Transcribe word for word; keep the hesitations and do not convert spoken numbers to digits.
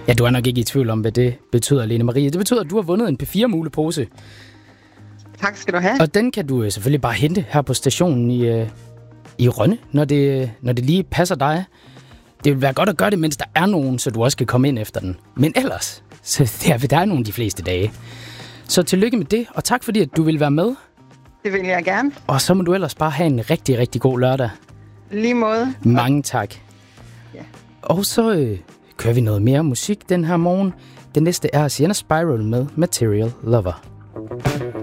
Ja, du er nok ikke i tvivl om, hvad det betyder, Lene Marie. Det betyder, at du har vundet en P fire mulepose. Tak skal du have. Og den kan du selvfølgelig bare hente her på stationen i, i Rønne, når det, når det lige passer dig. Det vil være godt at gøre det, mens der er nogen, så du også kan komme ind efter den. Men ellers, så der, der er nogen de fleste dage. Så tillykke med det, og tak fordi, at du vil være med. Det vil jeg gerne. Og så må du ellers bare have en rigtig, rigtig god lørdag. Lige måde. Mange tak. Ja. Og så øh, kører vi noget mere musik den her morgen. Det næste er Sienna Spiral med Material Lover.